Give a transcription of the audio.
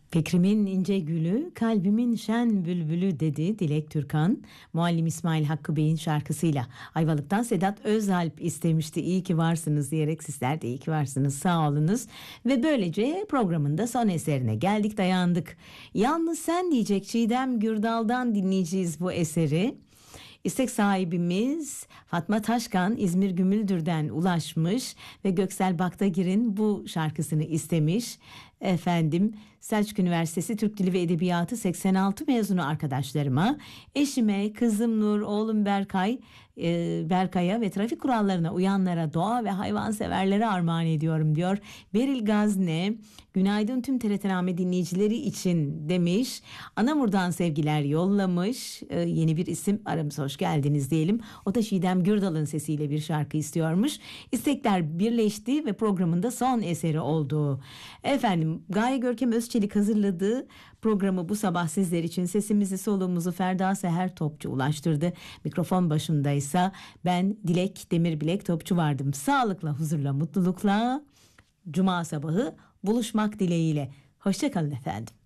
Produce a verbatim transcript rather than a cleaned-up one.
Fikrimin ince gülü, kalbimin şen bülbülü dedi Dilek Türkan. Muallim İsmail Hakkı Bey'in şarkısıyla Ayvalık'tan Sedat Özalp istemişti. İyi ki varsınız diyerek sizler de iyi ki varsınız, sağ olunuz. Ve böylece programın da son eserine geldik, dayandık. Yalnız Sen diyecek Çiğdem Gürdal'dan dinleyeceğiz bu eseri. İstek sahibimiz Fatma Taşkan İzmir Gümüldür'den ulaşmış ve Göksel Baktagir'in bu şarkısını istemiş. Efendim, Selçuk Üniversitesi Türk Dili ve Edebiyatı seksen altı mezunu arkadaşlarıma, eşime, kızım Nur, oğlum Berkay, e, Berkay'a ve trafik kurallarına uyanlara, doğa ve hayvanseverlere armağan ediyorum diyor. Beril Gazne, günaydın tüm T R T Name dinleyicileri için demiş. Anamur'dan sevgiler yollamış. E, yeni bir isim aramıza hoş geldiniz diyelim. O da Çiğdem Gürdal'ın sesiyle bir şarkı istiyormuş. İstekler birleşti ve programında son eseri oldu. Efendim, Gaye Görkem Özçelik hazırladığı programı bu sabah sizler için sesimizi soluğumuzu Ferda Seher Topçu ulaştırdı. Mikrofon başındaysa ben Dilek Demirbilek Topçu vardım. Sağlıkla, huzurla, mutlulukla Cuma sabahı buluşmak dileğiyle. Hoşça kalın efendim.